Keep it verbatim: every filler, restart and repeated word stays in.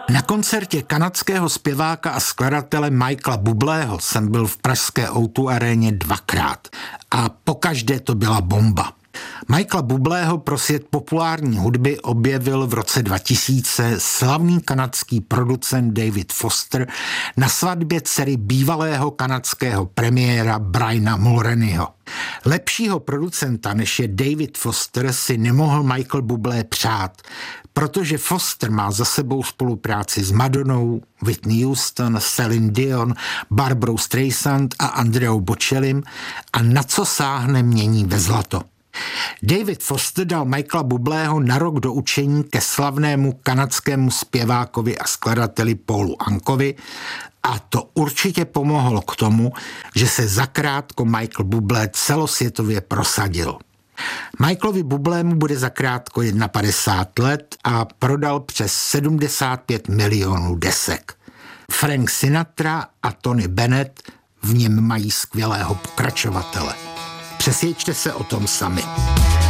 Na koncertě kanadského zpěváka a skladatele Michaela Bublého jsem byl v pražské ó dvě aréně dvakrát a pokaždé to byla bomba. Michaela Bublého pro svět populární hudby objevil v roce dva tisíce slavný kanadský producent David Foster na svatbě dcery bývalého kanadského premiéra Briana Mulroneyho. Lepšího producenta, než je David Foster, si nemohl Michael Bublé přát, protože Foster má za sebou spolupráci s Madonnou, Whitney Houston, Celine Dion, Barbarou Streisand a Andreou Bocellim a na co sáhne, mění ve zlato. David Foster dal Michaela Bublého na rok do učení ke slavnému kanadskému zpěvákovi a skladateli Paulu Ankovi a to určitě pomohlo k tomu, že se zakrátko Michael Bublé celosvětově prosadil. Michaelovi Bublému bude zakrátko padesát jedna let a prodal přes sedmdesát pět milionů desek. Frank Sinatra a Tony Bennett v něm mají skvělého pokračovatele. Přesvědčte se o tom sami.